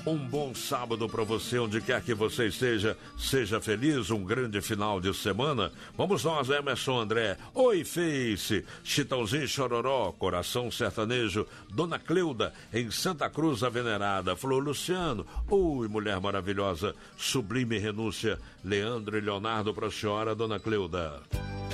Um bom sábado para você, onde quer que você esteja. Seja feliz, um grande final de semana. Vamos nós, Emerson André. Oi, Face. Chitãozinho Chororó, Coração Sertanejo. Dona Cleuda, em Santa Cruz a Venerada. Flor Luciano. Oi, mulher maravilhosa. Sublime Renúncia. Leandro e Leonardo para a senhora, Dona Cleuda.